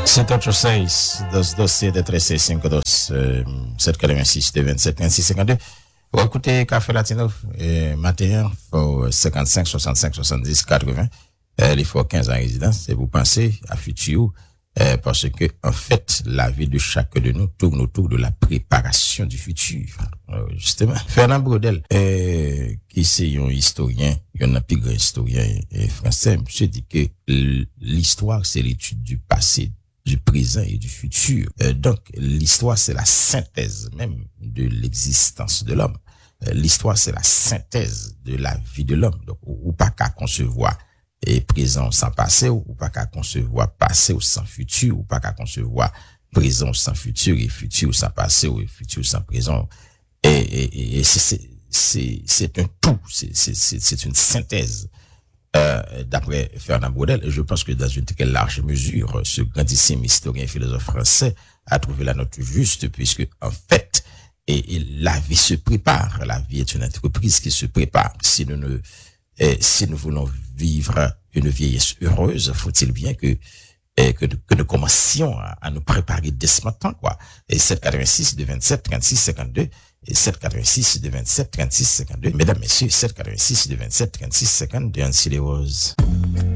786, 212 1352, 786 27 36 52. Ou écoutez Café Latino, matin, pour 55 65 70 80. Il faut 15 ans résidence, et vous pensez à futur, parce que, en fait, la vie de chacun de nous tourne autour de la préparation du futur. Justement, Fernand Braudel, qui est un historien, un plus grand historien français, je dis que l'histoire, c'est l'étude du passé, du présent et du futur. Donc, l'histoire, c'est la synthèse même de l'existence de l'homme. L'histoire, c'est la synthèse de la vie de l'homme. Donc, ou pas qu'à concevoir et présent sans passé, ou pas qu'à concevoir passé ou sans futur, ou pas qu'à concevoir présent sans futur et futur sans passé ou futur sans présent. Et c'est un tout, c'est une synthèse. D'après Fernand Braudel, je pense que dans une très large mesure, ce grandissime historien et philosophe français a trouvé la note juste, puisque en fait, et la vie se prépare. La vie est une entreprise qui se prépare. Si nous voulons vivre une vieillesse heureuse, faut-il bien que nous commencions à nous préparer dès ce matin, quoi. Et 786 de 27 36 52. Et 786 de 27 36 52. Mesdames, messieurs, 786 de 27 36 52. Annecy les Roses.